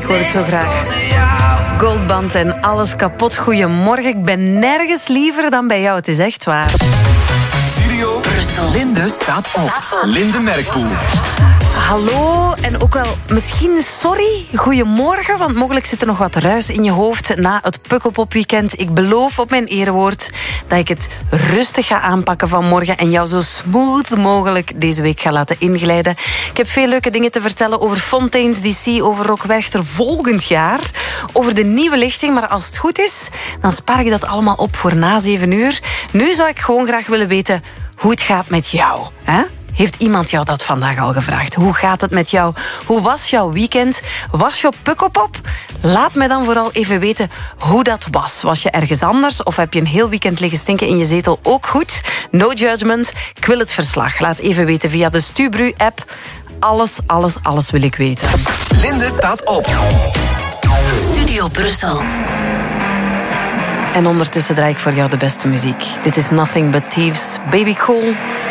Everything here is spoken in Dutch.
ik hoor het zo graag. Goldband en alles kapot. Goedemorgen, ik ben nergens liever dan bij jou. Het is echt waar. Studio Brussel. Linde staat op. Linde Merkpoel. Hallo en ook wel misschien sorry, goedemorgen, want mogelijk zit er nog wat ruis in je hoofd na het Pukkelpop-weekend. Ik beloof op mijn erewoord dat ik het rustig ga aanpakken vanmorgen en jou zo smooth mogelijk deze week ga laten inglijden. Ik heb veel leuke dingen te vertellen over Fontaine's DC, over Rock Werchter volgend jaar, over de nieuwe lichting, maar als het goed is, dan spaar ik dat allemaal op voor na 7 uur. Nu zou ik gewoon graag willen weten hoe het gaat met jou, hè? Heeft iemand jou dat vandaag al gevraagd? Hoe gaat het met jou? Hoe was jouw weekend? Was je op Pukkelpop? Laat me dan vooral even weten hoe dat was. Was je ergens anders? Of heb je een heel weekend liggen stinken in je zetel? Ook goed. No judgment. Ik wil het verslag. Laat even weten via de Stubru-app. Alles wil ik weten. Linde staat op. Studio Brussel. En ondertussen draai ik voor jou de beste muziek. Dit is Nothing But Thieves. Baby Cool.